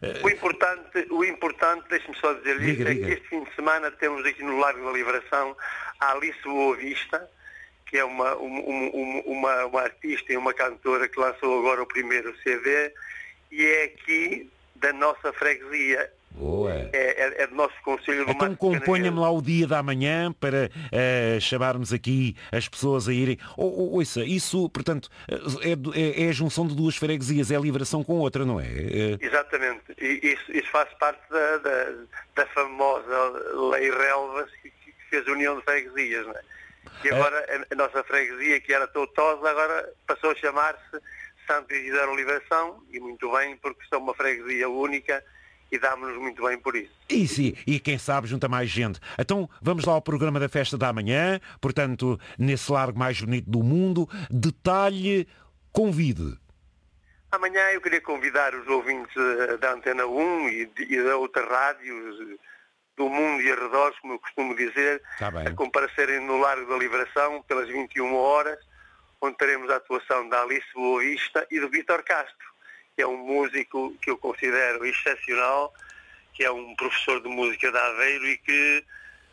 O importante, deixe-me só dizer isto, é que este fim de semana temos aqui no Largo da Liberação a Alice Boa Vista, que é uma artista e uma cantora que lançou agora o primeiro CD, e é aqui da nossa freguesia. Boa. É do nosso concelho do Mato. Então componha-me lá o dia da manhã para chamarmos aqui as pessoas a irem. Ouça, isso, portanto, é a junção de duas freguesias, é a Liberação com outra, não é? Exatamente. E isso faz parte da famosa Lei Relvas que fez a União de Freguesias, não é? E agora a nossa freguesia, que era Toutosa, agora passou a chamar-se Santa Isidora Liberação, e muito bem, porque são uma freguesia única e dá-nos muito bem por isso. E quem sabe junta mais gente. Então vamos lá ao programa da festa da manhã, portanto, nesse largo mais bonito do mundo. Detalhe, convide. Amanhã eu queria convidar os ouvintes da Antena 1 e da outras rádios do mundo e arredores, como eu costumo dizer, a comparecerem no Largo da Liberação pelas 21 horas, onde teremos a atuação da Alice Boa Vista e do Vítor Castro, que é um músico que eu considero excepcional, que é um professor de música de Aveiro e que,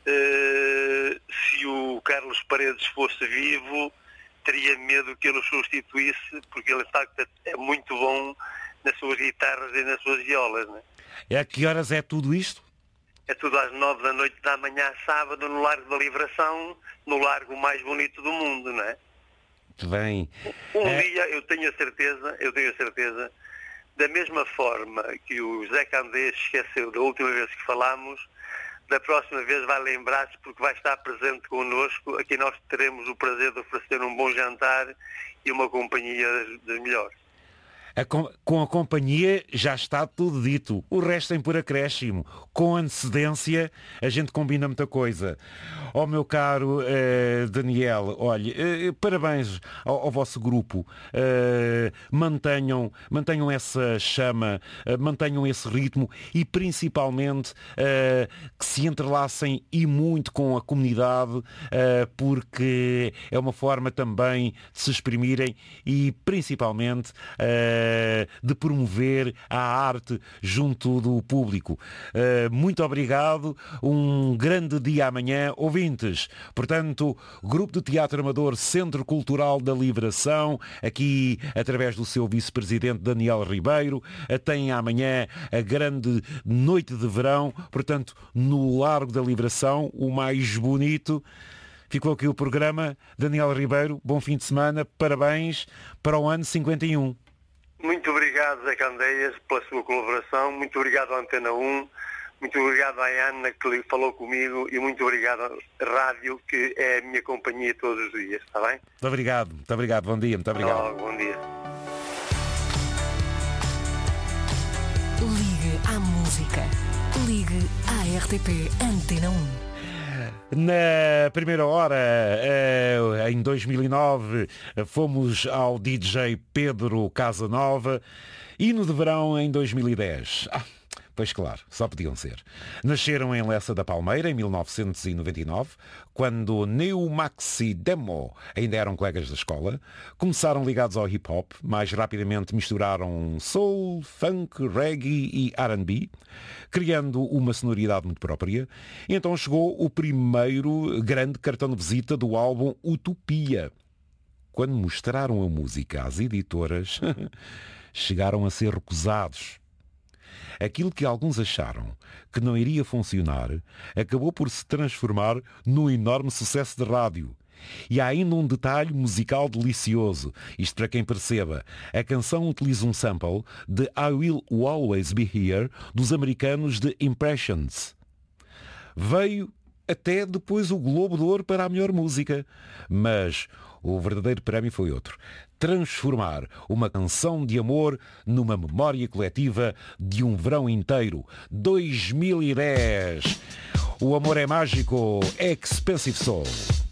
se o Carlos Paredes fosse vivo, teria medo que ele o substituísse, porque ele, de facto, é muito bom nas suas guitarras e nas suas violas. Não é? E a que horas é tudo isto? É tudo às 9 da noite da manhã, sábado, no Largo da Liberação, no largo mais bonito do mundo, não é? Muito bem. Dia, eu tenho a certeza, da mesma forma que o José Candeias esqueceu da última vez que falámos, da próxima vez vai lembrar-se, porque vai estar presente connosco. Aqui nós teremos o prazer de oferecer um bom jantar e uma companhia das melhores. Com a companhia já está tudo dito. O resto tem por acréscimo. Com antecedência a gente combina muita coisa. Meu caro Daniel, olha, parabéns ao vosso grupo. Mantenham essa chama, mantenham esse ritmo e principalmente que se entrelacem e muito com a comunidade, porque é uma forma também de se exprimirem e principalmente de promover a arte junto do público. Muito obrigado, um grande dia amanhã, ouvintes. Portanto, Grupo de Teatro Amador Centro Cultural da Liberação, aqui através do seu vice-presidente Daniel Ribeiro, tem amanhã a grande noite de verão, portanto, no Largo da Liberação, o mais bonito. Ficou aqui o programa. Daniel Ribeiro, bom fim de semana, parabéns para o ano 51. Muito obrigado, Zé Candeias, pela sua colaboração. Muito obrigado à Antena 1. Muito obrigado à Ana, que falou comigo. E muito obrigado à rádio, que é a minha companhia todos os dias. Está bem? Muito obrigado. Bom dia, muito obrigado. Bom dia. Ligue à música. Ligue à RTP Antena 1. Na primeira hora, em 2009, fomos ao DJ Pedro Casanova e no de verão em 2010. Pois claro, só podiam ser. Nasceram em Lessa da Palmeira, em 1999, quando Neo Maxi Demo ainda eram colegas da escola. Começaram ligados ao hip-hop, mais rapidamente misturaram soul, funk, reggae e R&B, criando uma sonoridade muito própria. E então chegou o primeiro grande cartão de visita do álbum Utopia. Quando mostraram a música às editoras, chegaram a ser recusados. Aquilo que alguns acharam que não iria funcionar acabou por se transformar num enorme sucesso de rádio. E há ainda um detalhe musical delicioso. Isto para quem perceba. A canção utiliza um sample de I Will Always Be Here dos americanos de Impressions. Veio até depois o Globo de Ouro para a melhor música. Mas o verdadeiro prémio foi outro. Transformar uma canção de amor numa memória coletiva de um verão inteiro. 2010. O amor é mágico. Expensive Soul.